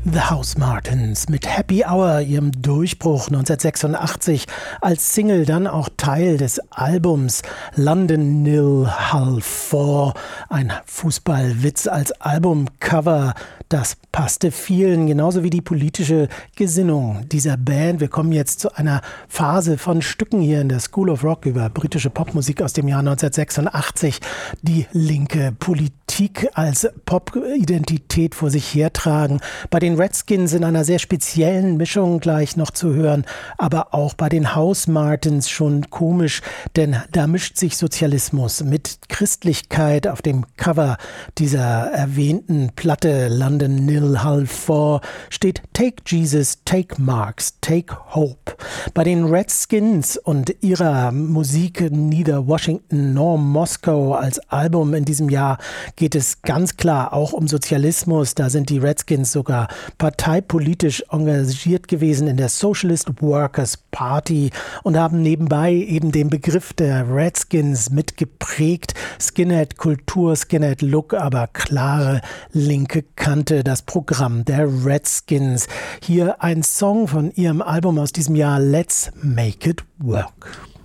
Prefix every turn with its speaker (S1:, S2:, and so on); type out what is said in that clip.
S1: The Housemartins mit Happy Hour, ihrem Durchbruch 1986 als Single, dann auch Teil des Albums London Nil Hull 4, ein Fußballwitz als Albumcover. Das passte vielen, genauso wie die politische Gesinnung dieser Band. Wir kommen jetzt zu einer Phase von Stücken hier in der School of Rock über britische Popmusik aus dem Jahr 1986, die linke Politik als Pop-Identität vor sich hertragen. Bei den Redskins in einer sehr speziellen Mischung gleich noch zu hören, aber auch bei den Housemartins schon komisch, denn da mischt sich Sozialismus mit Christlichkeit. Auf dem Cover dieser erwähnten Platte London Nil Hull 4 steht Take Jesus, Take Marx, Take Hope. Bei den Redskins und ihrer Musik Neither Washington nor Moscow als Album in diesem Jahr geht es ganz klar auch um Sozialismus. Da sind die Redskins sogar parteipolitisch engagiert gewesen in der Socialist Workers Party und haben nebenbei eben den Begriff der Redskins mitgeprägt. Skinhead-Kultur, Skinhead-Look, aber klare linke Kante, das Programm der Redskins. Hier ein Song von ihrem Album aus diesem Jahr, Let's Make It Work.